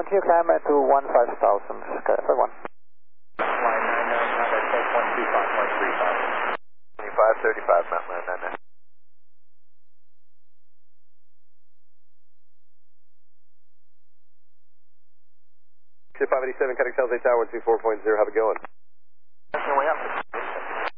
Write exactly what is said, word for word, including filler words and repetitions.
continue climb to one five thousand, Sky five one. Line nine nine, contact take one two five point three five. twenty-five thirty-five, Mountain Line nine nine. five eighty-seven, cutting San Jose Tower one two four point zero, have it going.